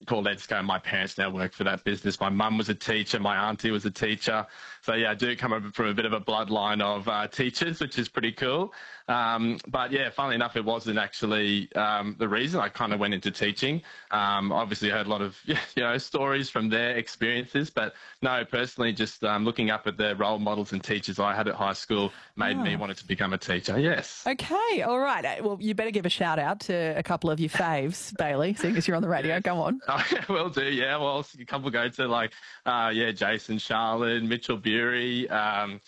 called EDSCO. My parents now work for that business. My mum was a teacher. My auntie was a teacher. So, yeah, I do come from a bit of a bloodline of teachers, which is pretty cool. But, yeah, funnily enough, it wasn't actually the reason I kind of went into teaching. Obviously, I heard a lot of, stories from their experiences. But, no, personally, just looking up at the role models and teachers I had at high school made me want to become a teacher, yes. Okay, all right. Well, you better give a shout-out to a couple of your faves, Bailey, seeing as you're on the radio. Yes. Go on. Will do, yeah. Well, a couple go to, Jason Charlotte, Mitchell Bury. I'm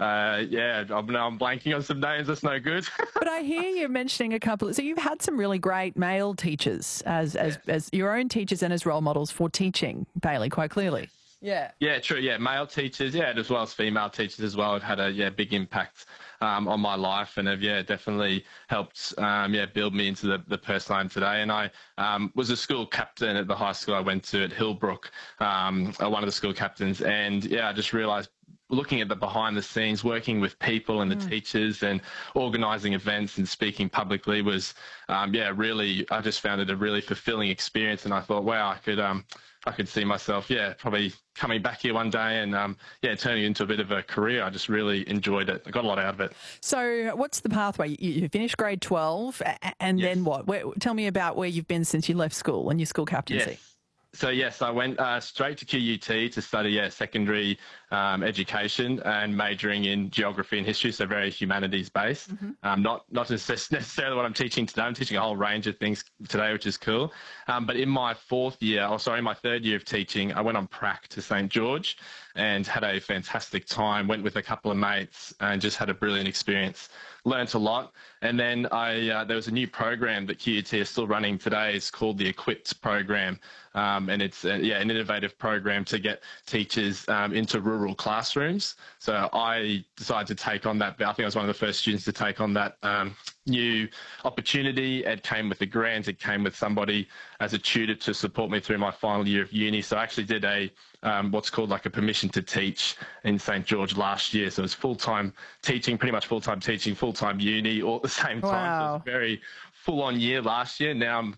blanking on some names. That's no good. But I hear you mentioning a couple. So you've had some really great male teachers as your own teachers and as role models for teaching, Bailey, quite clearly. Yeah. Yeah, true. Yeah, male teachers, as well as female teachers as well, have had a big impact on my life and have definitely helped build me into the person I am today. And I was a school captain at the high school I went to at Hillbrook, one of the school captains, and I just realised, looking at the behind the scenes, working with people and the teachers and organising events and speaking publicly was, really, I just found it a really fulfilling experience. And I thought, wow, I could see myself, probably coming back here one day and, turning it into a bit of a career. I just really enjoyed it. I got a lot out of it. So what's the pathway? You finished grade 12 and then what? Tell me about where you've been since you left school and your school captaincy. Yes. So, yes, I went straight to QUT to study secondary education and majoring in geography and history, so very humanities-based. Mm-hmm. Not necessarily what I'm teaching today. I'm teaching a whole range of things today, which is cool. But in my third year of teaching, I went on prac to St. George and had a fantastic time, went with a couple of mates and just had a brilliant experience. Learnt a lot. And then there was a new program that QUT is still running today. It's called the Equipped program. And it's an innovative program to get teachers into rural classrooms. So I decided to take on that. I think I was one of the first students to take on that new opportunity. It came with a grant. It came with somebody as a tutor to support me through my final year of uni. So I actually did what's called like a permission to teach in St. George last year. So it was full-time teaching, pretty much full-time teaching, full-time uni all at the same time. Wow. So it was a very full-on year last year. Now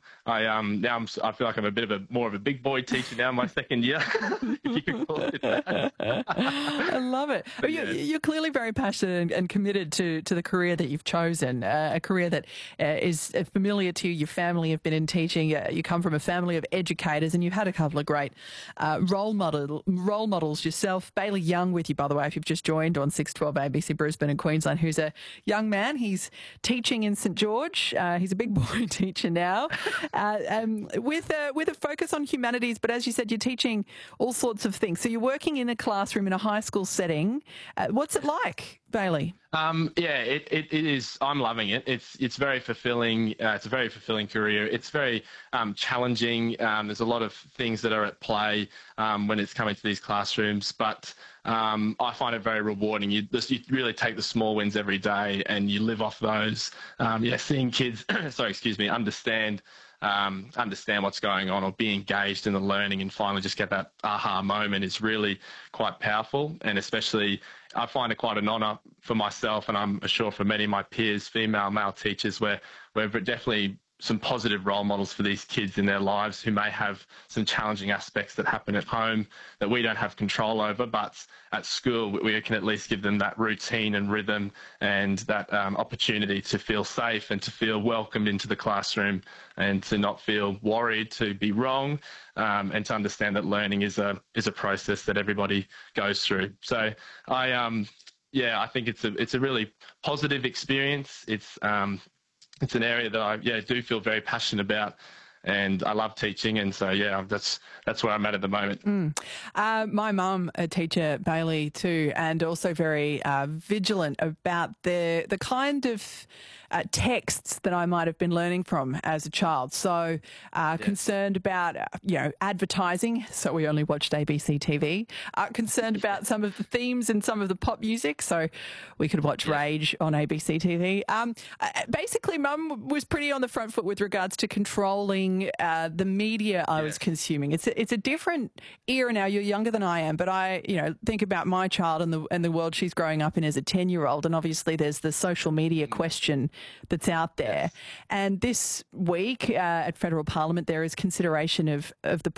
I feel like I'm a bit of more of a big boy teacher now in my second year, if you could call it that. I love it. You're clearly very passionate and committed to the career that you've chosen, a career that is familiar to you. Your family have been in teaching. You come from a family of educators, and you've had a couple of great role models yourself. Bailey Young with you, by the way, if you've just joined on 612 ABC Brisbane and Queensland, who's a young man. He's teaching in St. George. He's a big boy teacher now, with a focus on humanities. But as you said, you're teaching all sorts of things. So you're working in a classroom in a high school setting. What's it like, Bailey? It is. I'm loving it. It's very fulfilling. It's a very fulfilling career. It's very challenging. There's a lot of things that are at play when it's coming to these classrooms, but I find it very rewarding. You really take the small wins every day and you live off those. Seeing kids, understand what's going on or be engaged in the learning and finally just get that aha moment is really quite powerful. And especially I find it quite an honour for myself, and I'm sure for many of my peers, female, male teachers, where we're definitely some positive role models for these kids in their lives who may have some challenging aspects that happen at home that we don't have control over, but at school we can at least give them that routine and rhythm and that opportunity to feel safe and to feel welcomed into the classroom and to not feel worried to be wrong, and to understand that learning is a process that everybody goes through. So I think it's a really positive experience. It's an area that I do feel very passionate about, and I love teaching, and so that's where I'm at the moment. My mum, a teacher, Bailey, too, and also very vigilant about the kind of texts that I might have been learning from as a child. So concerned about advertising. So we only watched ABC TV. Concerned about some of the themes and some of the pop music. So we could watch Rage on ABC TV. Basically, Mum was pretty on the front foot with regards to controlling the media I was consuming. It's a different era now. You're younger than I am, but I think about my child and the world she's growing up in as a 10-year-old, and obviously there's the social media question that's out there. And this week at Federal Parliament there is consideration of the